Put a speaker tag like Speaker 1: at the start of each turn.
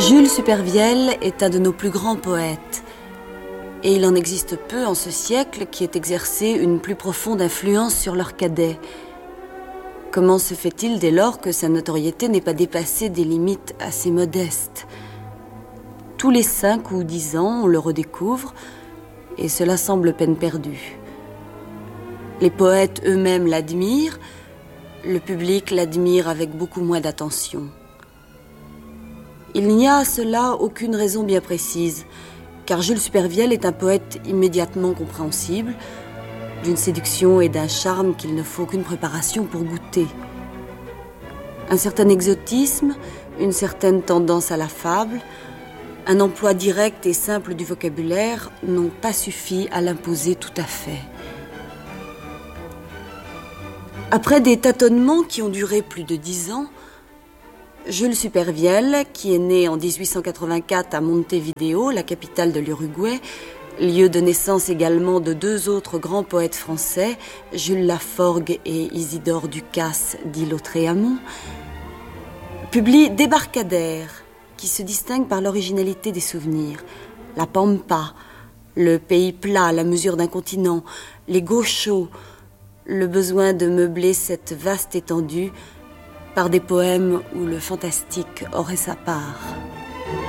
Speaker 1: Jules Supervielle est un de nos plus grands poètes. Et il en existe peu en ce siècle qui ait exercé une plus profonde influence sur leurs cadets. Comment se fait-il dès lors que sa notoriété n'ait pas dépassé des limites assez modestes ? Tous les 5 ou 10 ans, on le redécouvre, et cela semble peine perdue. Les poètes eux-mêmes l'admirent, le public l'admire avec beaucoup moins d'attention. Il n'y a à cela aucune raison bien précise, car Jules Supervielle est un poète immédiatement compréhensible, d'une séduction et d'un charme qu'il ne faut qu'une préparation pour goûter. Un certain exotisme, une certaine tendance à la fable, un emploi direct et simple du vocabulaire n'ont pas suffi à l'imposer tout à fait. Après des tâtonnements qui ont duré plus de 10 ans, Jules Supervielle, qui est né en 1884 à Montevideo, la capitale de l'Uruguay, lieu de naissance également de 2 autres grands poètes français, Jules Laforgue et Isidore Ducasse dit Lautréamont, publie Débarcadère, qui se distingue par l'originalité des souvenirs. La Pampa, le pays plat, la mesure d'un continent, les gauchos, le besoin de meubler cette vaste étendue par des poèmes où le fantastique aurait sa part.